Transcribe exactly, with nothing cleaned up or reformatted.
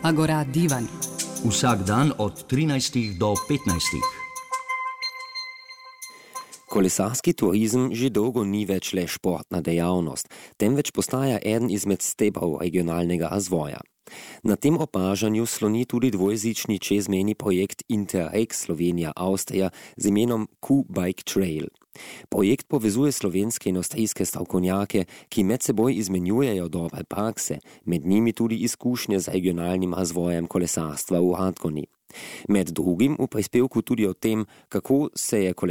Agora Divan. Vsak dan od trinajstih do petnajstih. Kolesarski turizem že dolgo ni več le športna dejavnost, temveč postaja eden izmed stebrov regionalnega razvoja. Na tem opažanju sloni tudi dvojezični čezmejni projekt Interreg Slovenija-Avstrija z imenom Q-Bike Trail. Projekt povezuje slovenske in avstrijske strokovnjake, ki med seboj izmenjujejo dobre prakse, med njimi tudi izkušnje z regionalnim razvojem kolesarstva v Radgoni. Med drugim v prispevku tudi o tem, kako se je kolesarstvo